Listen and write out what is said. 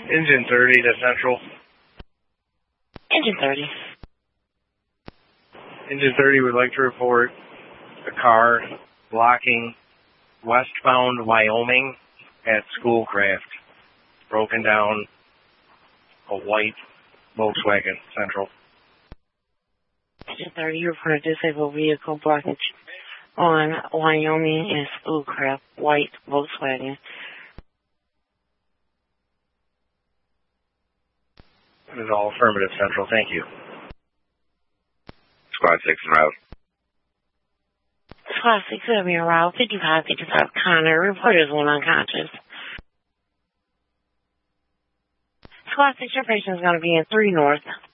Engine 30 to Central. Engine 30. Engine 30 would like to report a car blocking westbound Wyoming at Schoolcraft. Broken down, a white Volkswagen Central. Engine 30, you report a disabled vehicle blocking on Wyoming and Schoolcraft, white Volkswagen. This is all affirmative, Central. Thank you. Squad 6 en route. Squad 6 will be en route. 5555 Connor. Reporters one unconscious. Squad 6, your patient is going to be in 3 North.